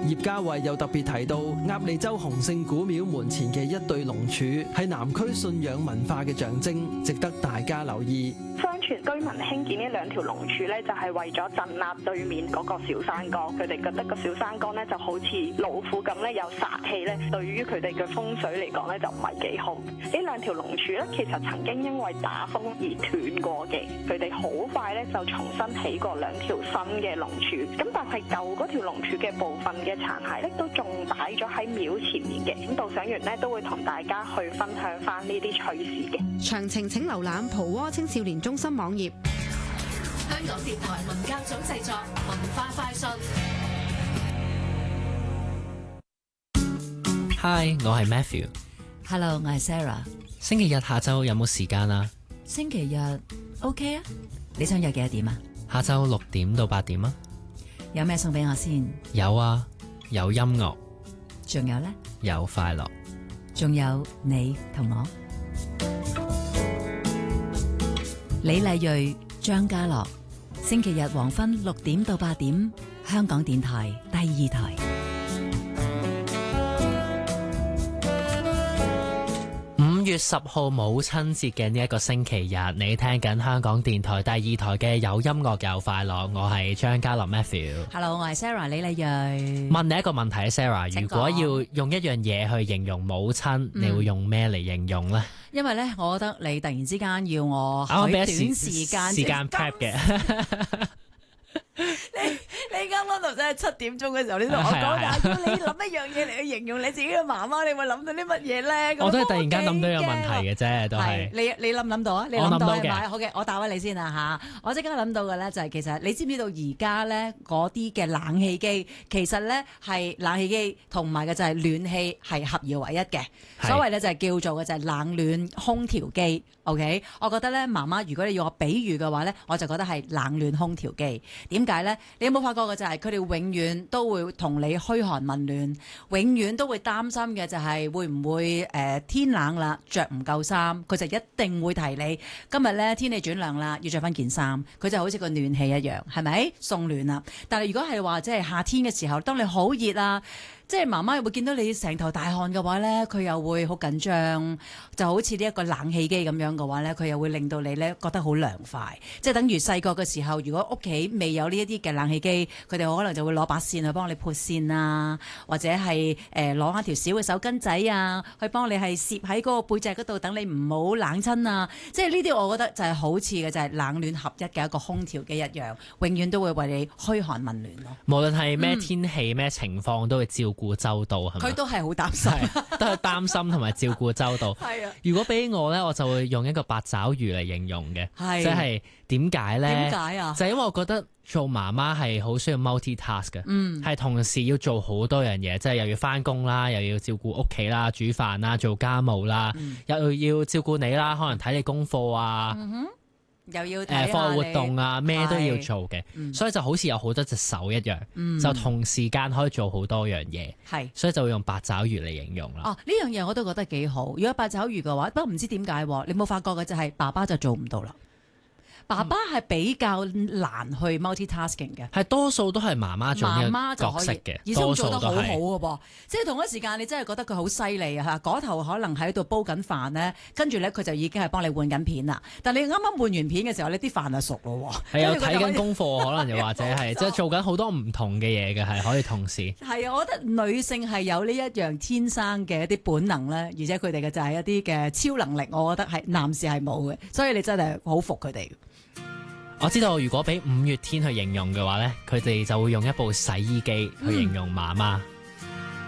葉家慧又特別提到，鴨脷洲洪聖古廟門前嘅一對龍柱係南區信仰文化嘅象徵，值得大家留意。 相傳居民興建呢兩條龍柱咧，就係為咗鎮壓對面嗰個小山崗。佢哋覺得個小山崗咧就好似老虎咁咧，有殺氣咧，對於佢哋嘅風水嚟講咧就唔係幾好。呢兩條龍柱咧，其實曾經因為打風而斷過嘅，佢哋好快咧就重新起過兩條新嘅龍柱。咁但係舊嗰條龍柱嘅部分嘅殘骸咧，都仲擺咗喺廟前面嘅。咁導賞員咧都會同大家去分享翻呢啲趣事嘅。 詳情請瀏覽蒲窩青少年中心網頁。 香港電台文教組製作文化快訊。 Hi， 我係 Matthew。Hello， 我係 Sarah。 星期日下晝有冇時間啊？ 星期日 OK 啊？你想約幾多點啊？ 下晝6點到8點啊。 有咩送俾我先？ 有啊，有音樂。 仲有呢？ 有快樂。 仲有你同我。李麗蕊、張家樂，星期日黃昏6點到8點，香港電台第2台。 5月10號母親節嘅呢一個星期日，你聽緊香港電台第2台嘅有音樂有快樂，我係張家樂 Matthew。Hello， 我係 Sarah 李麗蕊。 問你一個問題 Sarah， 如果要用一樣嘢去形容母親，你會用咩嚟形容呢？ 因為咧，我覺得你突然之間要我喺短時間 prep 嘅。 你啱啱就真係7點鐘嘅時候，你同我講，但係你諗一樣嘢嚟去形容你自己嘅媽媽，你會諗到啲乜嘢咧？ 我都係突然間諗到有問題嘅啫，都係。 你諗唔諗到啊？你諗到係咪？好嘅，我答翻你先啦嚇。我即刻諗到嘅咧就係其實你知唔知道而家咧嗰啲嘅冷氣機其實咧係冷氣機同埋嘅就係暖氣係合二為一嘅。所謂咧就係叫做嘅就係冷暖空調機。OK， 我覺得咧媽媽如果你要我比喻嘅話咧，我就覺得係冷暖空調機。點解咧？你有冇發覺嘅就係佢哋永遠都會同你噓寒問暖，永遠都會擔心嘅就係會唔會天冷啦着唔夠衫，佢就一定會提你今日咧天氣轉涼啦，要着翻件衫。佢就好似個暖氣一樣，係咪送暖啊？但係如果係話即係夏天嘅時候，當你好熱啊，即係媽媽又會見到你成頭大汗嘅話咧，佢又會好緊張，就好似呢一個冷氣機咁樣嘅話咧，佢又會令到你咧覺得好涼快。即係等於細個嘅時候，如果屋企未有呢一啲嘅冷氣機，佢哋可能就會攞把扇去幫你撥扇啊，或者係攞一條小嘅手巾仔啊，去幫你係攝喺嗰個背脊嗰度，等你唔好冷親啊。即係呢啲我覺得就係好似嘅就係冷暖合一嘅一個空調機一樣，永遠都會為你噓寒問暖咯。 無論係咩天氣咩情況，都會照顧周到，係咪？ 佢都係好擔心， 都係擔心同埋照顧周到。係啊。如果俾我咧，我就會用一個八爪魚嚟形容嘅，即係點解咧？點解啊？就係因為我覺得做媽媽係好需要 multitask 嘅，係同時要做好多樣嘢，即係又要翻工啦，又要照顧屋企啦、煮飯啦、做家務啦，又要照顧你啦，可能睇你功課啊。 又要課外活動啊，咩都要做嘅，所以就好似有好多隻手一樣，就同時間可以做好多樣嘢，所以就會用八爪魚嚟形容啦。 哦，呢樣嘢我都覺得幾好。如果八爪魚嘅話，不過唔知點解，你冇發覺嘅就係爸爸就做唔到啦。爸爸係比較難去 multitasking 嘅， 係多數都係媽媽做呢個角色嘅， 而且做得好好嘅噃。即係同一時間，你真係覺得佢好犀利啊！嗰頭可能喺度煲緊飯咧，跟住咧佢就已經係幫你換緊片啦。但你啱啱換完片嘅時候，你啲飯就熟咯喎。 係有睇緊功課，可能又或者係即係做緊好多唔同嘅嘢嘅，係可以同時。 係啊，我覺得女性係有呢一樣天生嘅一啲本能咧，而且佢哋嘅就係一啲嘅超能力，我覺得係男士係冇嘅，所以你真係好服佢哋。 我知道如果俾5月天去形容嘅話咧，佢哋就會用一部洗衣機去形容媽媽。